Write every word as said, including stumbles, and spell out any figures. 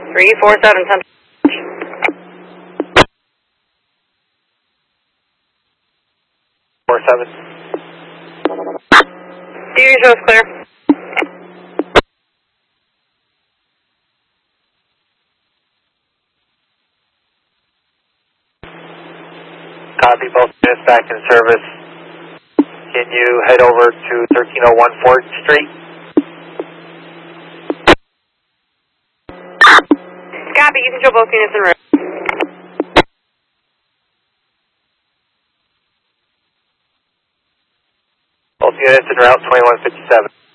three four seven, ten. four seven. D U shows clear. Copy, both units back in service. Can you head over to thirteen oh one Ford Street? Copy, you can show both units en route. Both units en route, twenty-one fifty-seven.